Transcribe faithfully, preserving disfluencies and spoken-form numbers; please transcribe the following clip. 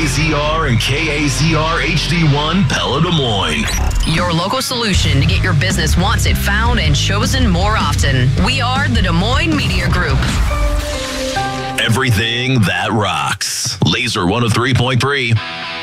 A Z R and K A Z R H D one Pella Des Moines. Your local solution to get your business wanted, found, and chosen more often. We are the Des Moines Media Group. Everything that rocks. Laser one oh three point three.